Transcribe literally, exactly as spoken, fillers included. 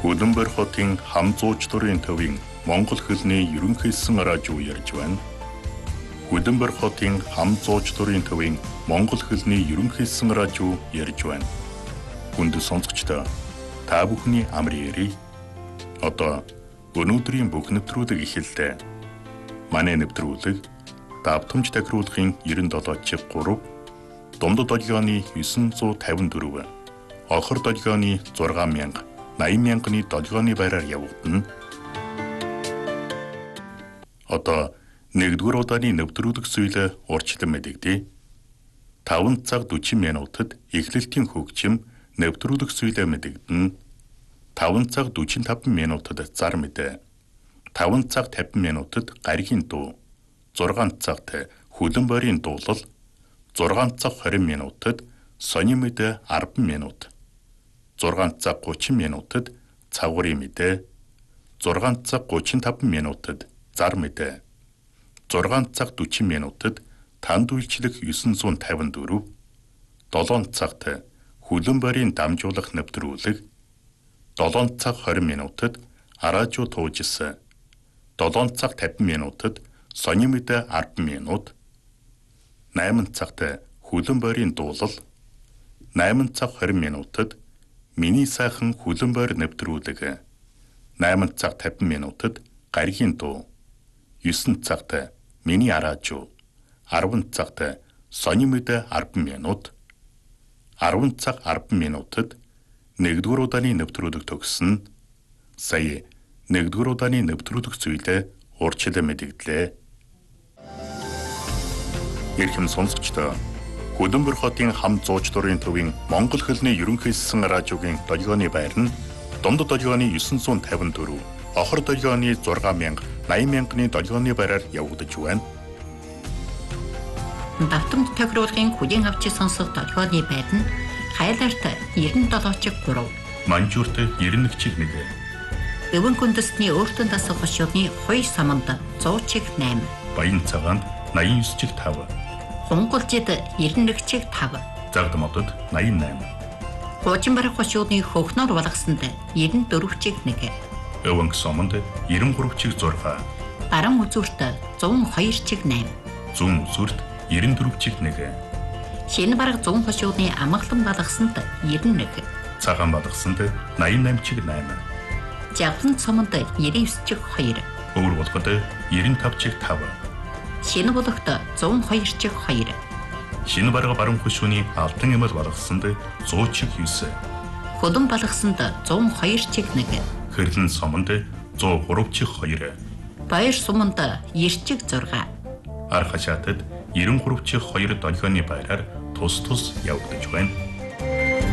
Хөдөнбөр хотын хам зуучлалын төвийн Монгол хэлний ерөнхийлсөн радио ярьж байна. Хөдөнбөр хотын хам зуучлалын төвийн Монгол хэлний ерөнхийлсөн радио ярьж байна. Хүнд сонсогчдоо та бүхний амрын ярий. Одоо өнөөдрийн бүх нэвтрүүлэг эхэллээ. Манай нэвтрүүлэг давтамж тахируулахын девяносто чиг три, дундад долгионы девятьсот пятьдесят четыре, охор долгионы шесть мянга, восемьдесят мянганы долгионы байраар явагдана. Одоо нэгдүгээр удааны нэвтрүүлэг зүйлээ урьдчилан мэдэгдээ. таван цаг сорок минутад эхлэлтийн хөгжим нэвтрүүлэг зүйлээ мэдэгдэнэ. таван цаг сорок пять минутад зар мэдээ. таван цаг пятьдесят минутад гаригийн дуу. зургаан цагт хөлөн борийн дуулал. зургаан цаг двадцать минутад сони мэдээ десять минут. зургаан цаг тридцать минутад цагуурын мэдээ. зургаан цаг тридцать пять минутад зар мэдээ. зургаан цаг сорок минутад танд үйлчлэх девятьсот пятьдесят четыре. долоон цагт хөлөн борийн дамжуулах нэвтрүүлэг. долоон цаг двадцать минутад радио туужсан. долоон цаг пятьдесят минутад сони мэдээ десять минут. восемь цагт хөлөн борийн дуулал. восемь цаг двадцать минутад миний сайхан хөлөн бор нэвтрүүлэг. восемь цаг пятьдесят минутад гаригийн дуу. девять цагт миний радио. десять цагт сони мэдээ десять минут. десять цаг десять минутад нэгдүгээр удааны нэвтрүүлэг төгснө. Сая нэгдүгээр удааны нэвтрүүлэг зүйлээ урьдчилан мэдэгдлээ. Ирхэм сонсогчдоо Хөдөнбөр хотын хам зуучлалын төвийн Монгол хэлний ерөнхийлсөн радиогийн долгионы байр нь дундад долгионы девятьсот пятьдесят четыре, охор долгионы шесть мянга, восемьдесят мянганы долгионы байраар явагдаж байна. Давтамж тохируулгын хүлээн авч сонсох долгионы байр нь Хайлаарт девяносто чиг три, Манжуурт девяносто чиг нэг, Өвөн хүндэсний өөртөө дасах хошууны хоёр саманд сто чиг восемь, Баян цагаанд восемьдесят чиг пять, Хунгалжид девяносто чиг пять, Загдамодод восемьдесят восемь, Хуужинбар хошууны хөхнөр болгосонд девяносто четыре чиг нэг, Өвөн сомонд девяносто три чиг шесть, Баран үзүүрт сто two чиг восемь, Зүүн үзүүрт девяносто четыре чиг нэг, Шинэ бараг зүүн хошууны амгалан болгосонд девяносто один, Цагаан болгосонд восемьдесят восемь чиг восемь, Жавхан цомонд девяносто девять чиг two, Өвөр болгод девяносто пять чиг пять, Шинэ болгоход сто two чиг two, Шинэ бараг баруун хошууны алтан эмэл болгосонд сто чиг девять, Хөдөн болгосонд сто two чиг one, Хэрлэн сомонд сто три чиг two, Баяр суманд девяносто чиг six, Ар хашаатад девяносто три чиг two долгионы байраар тус тус явагдаж байна.